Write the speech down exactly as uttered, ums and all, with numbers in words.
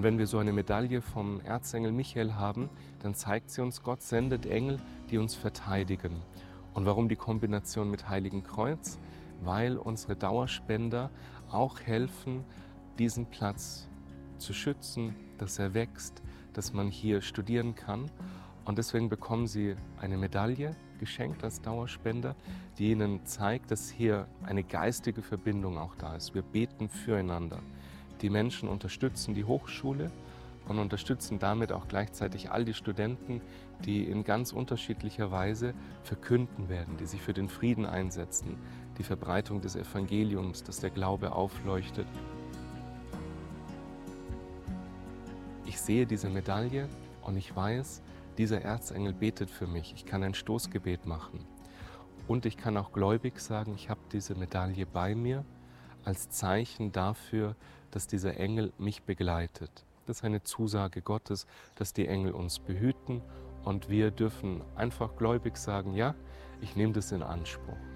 wenn wir so eine Medaille vom Erzengel Michael haben, dann zeigt sie uns, Gott sendet Engel, die uns verteidigen. Und warum die Kombination mit Heiligen Kreuz? Weil unsere Dauerspender auch helfen, diesen Platz zu schützen, dass er wächst, dass man hier studieren kann. Und deswegen bekommen sie eine Medaille geschenkt als Dauerspender, die ihnen zeigt, dass hier eine geistige Verbindung auch da ist. Wir beten füreinander. Die Menschen unterstützen die Hochschule und unterstützen damit auch gleichzeitig all die Studenten, die in ganz unterschiedlicher Weise verkünden werden, die sich für den Frieden einsetzen, die Verbreitung des Evangeliums, dass der Glaube aufleuchtet. Ich sehe diese Medaille und ich weiß, dieser Erzengel betet für mich. Ich kann ein Stoßgebet machen. Und ich kann auch gläubig sagen, ich habe diese Medaille bei mir als Zeichen dafür, dass dieser Engel mich begleitet. Das ist eine Zusage Gottes, dass die Engel uns behüten und wir dürfen einfach gläubig sagen, ja, ich nehme das in Anspruch.